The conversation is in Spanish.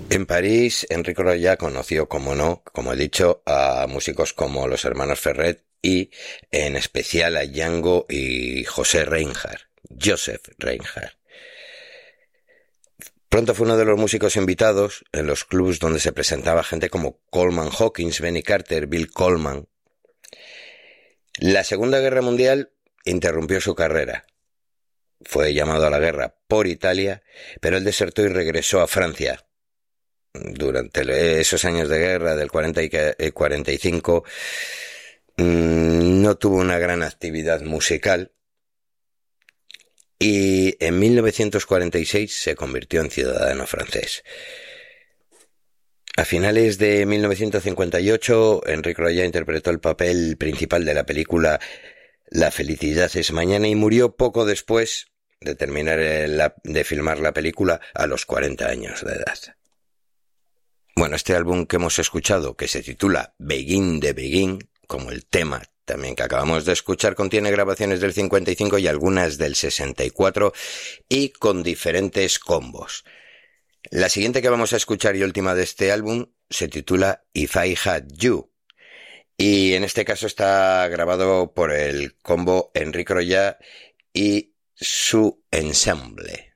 En París, Enric Rollà conoció, como no, como he dicho, a músicos como los hermanos Ferret y, en especial, a Django y Joseph Reinhardt. Pronto fue uno de los músicos invitados en los clubs donde se presentaba gente como Coleman Hawkins, Benny Carter, Bill Coleman. La Segunda Guerra Mundial interrumpió su carrera. Fue llamado a la guerra por Italia, pero él desertó y regresó a Francia. Durante esos años de guerra del 40 y 45 no tuvo una gran actividad musical y en 1946 se convirtió en ciudadano francés. A finales de 1958, Enric Rollà interpretó el papel principal de la película La felicidad es mañana y murió poco después de terminar de filmar la película a los 40 años de edad. Bueno, este álbum que hemos escuchado, que se titula Begin the Begin, como el tema también que acabamos de escuchar, contiene grabaciones del 55 y algunas del 64 y con diferentes combos. La siguiente que vamos a escuchar y última de este álbum se titula If I Had You y en este caso está grabado por el combo Enric Rollà y su ensemble.